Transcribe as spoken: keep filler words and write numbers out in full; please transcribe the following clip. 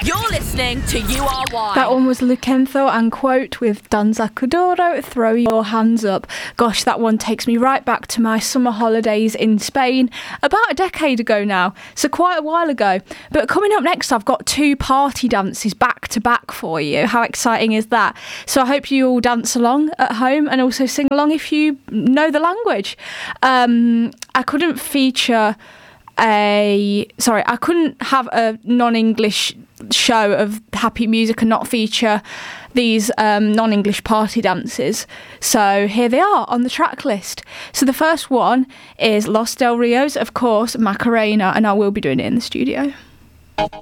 You're listening to U R Y. That one was Lucentho and Quote with Danza Kuduro, Throw Your Hands Up. Gosh, that one takes me right back to my summer holidays in Spain about a decade ago now, so quite a while ago. But coming up next, I've got two party dances back to back for you. How exciting is that? So I hope you all dance along at home and also sing along if you know the language. Um, I couldn't feature a... Sorry, I couldn't have a non-English show of happy music and not feature these um, non-English party dances. So here they are on the track list. So the first one is Los Del Rios, of course, Macarena, and I will be doing it in the studio.